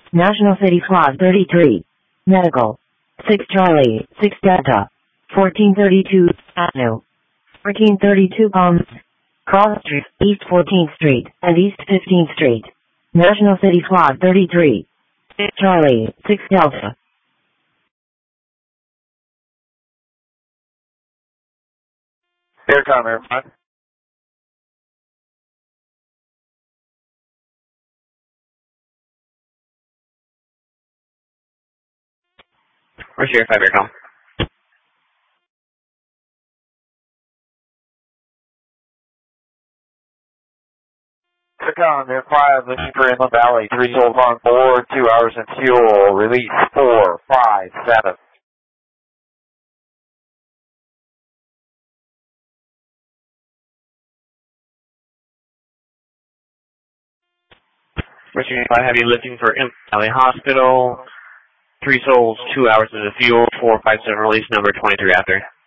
National City Flag 33. Medical. 6 Charlie, 6 Delta. 1432 Avenue. 1432 Palms. Cross Street, East 14th Street, and East 15th Street. National City Flag 33. 6 Charlie, 6 Delta. Aircom Airport. Where's your 5 Aircom? Aircom Airport, looking for Inland Valley. 3 souls on board, 2 hours in fuel. Release 4, 5, 7. Richard, I have you looking for Inland Valley Hospital. 3 souls, 2 hours in the fuel, 457 release, number 23 after.